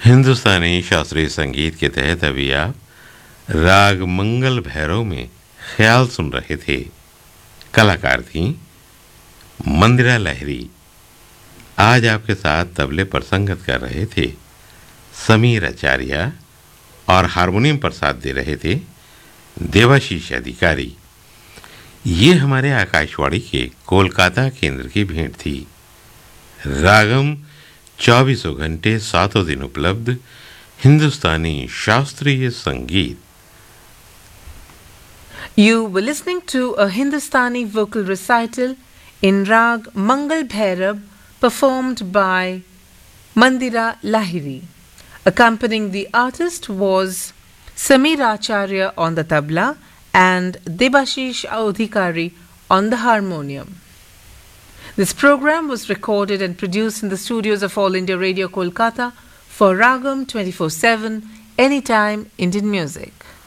हिंदुस्तानी शास्त्रीय संगीत के तहत अभी आप राग मंगल भैरव में ख्याल सुन रहे थे। कलाकार थी मंदिरा लहरी। आज आपके साथ तबले पर संगत कर रहे थे समीर आचार्य और हारमोनियम पर साथ दे रहे थे देवाशीष अधिकारी। ये हमारे आकाशवाणी के कोलकाता केंद्र की भेंट थी। रागम 24 घंटे 7 दिन उपलब्ध हिंदुस्तानी शास्त्रीय संगीत। You were listening to a Hindustani vocal recital in Rag Mangal Bhairab performed by Mandira Lahiri. Accompanying the artist was Samir Acharya on the tabla and Debashish Adhikari on the harmonium. This program was recorded and produced in the studios of All India Radio Kolkata for Ragam 24/7, Anytime Indian Music.